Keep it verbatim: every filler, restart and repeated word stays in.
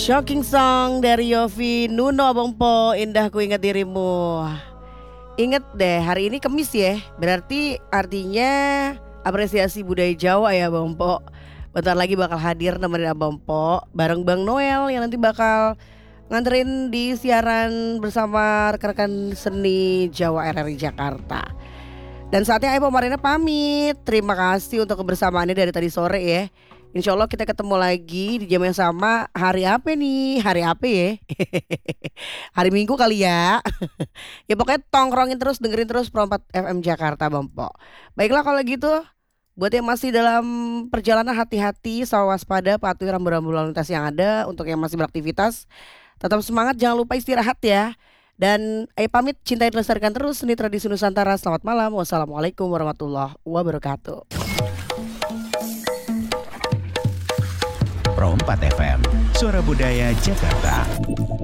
Shocking song dari Yofi Nuno Abang Po, Indah Ku Ingat Dirimu. Ingat deh, hari ini Kemis ya. Berarti artinya apresiasi budaya Jawa ya Bang Po. Bentar lagi bakal hadir nemenin Abang Po bareng Bang Noel yang nanti bakal nganterin di siaran bersama rekan-rekan seni Jawa R R I Jakarta. Dan saatnya Ayo Marina pamit. Terima kasih untuk kebersamaannya dari tadi sore ya. Insya Allah kita ketemu lagi di jam yang sama. Hari apa nih? Hari apa ya? Hari Minggu kali ya. Ya pokoknya tongkrongin terus, dengerin terus Pro empat F M Jakarta Bang Po. Baiklah kalau gitu, buat yang masih dalam perjalanan hati-hati, selalu waspada, patuhi rambu-rambu lalu lintas yang ada. Untuk yang masih beraktivitas, tetap semangat, jangan lupa istirahat ya. Dan ayo pamit, cintai dan lestarikan terus seni tradisi Nusantara. Selamat malam. Wassalamualaikum warahmatullahi wabarakatuh. Pro empat F M, Suara Budaya Jakarta.